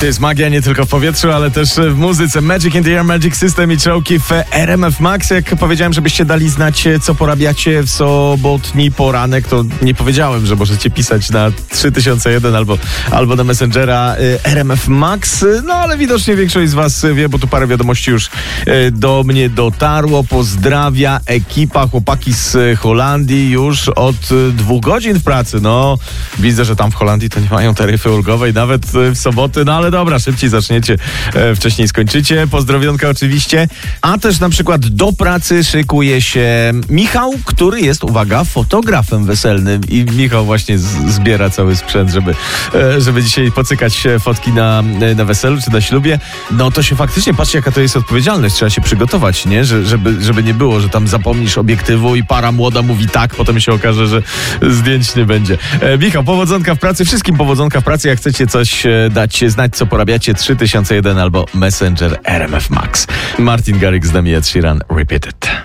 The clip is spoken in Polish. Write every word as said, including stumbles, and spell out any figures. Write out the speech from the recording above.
To jest magia nie tylko w powietrzu, ale też w muzyce. Magic in the Air, Magic System i czołki w R M F Max. Jak powiedziałem, żebyście dali znać, co porabiacie w sobotni poranek, to nie powiedziałem, że możecie pisać na trzy tysiące jeden albo, albo na Messengera R M F Max. No ale widocznie większość z was wie, bo tu parę wiadomości już do mnie dotarło. Pozdrawia ekipa, chłopaki z Holandii już od dwóch godzin w pracy. No, widzę, że tam w Holandii to nie mają taryfy ulgowej nawet w soboty, no ale dobra, szybciej zaczniecie, e, wcześniej skończycie. Pozdrowionka oczywiście. A też na przykład do pracy szykuje się Michał, który jest, uwaga, fotografem weselnym i Michał właśnie z, zbiera cały sprzęt, żeby, e, żeby dzisiaj pocykać fotki na, na weselu czy na ślubie. No to się faktycznie, patrzcie jaka to jest odpowiedzialność, trzeba się przygotować, nie? Że, żeby, żeby nie było, że tam zapomnisz obiektywu i para młoda mówi tak, potem się okaże, że zdjęć nie będzie. E, Michał, powodzonka w pracy, wszystkim powodzonka w pracy, jak chcecie coś e, dać znać, co porabiacie, trzy tysiące jeden albo Messenger R M F Max. Martin Garrix z nami, Ed Sheeran, Repeat It.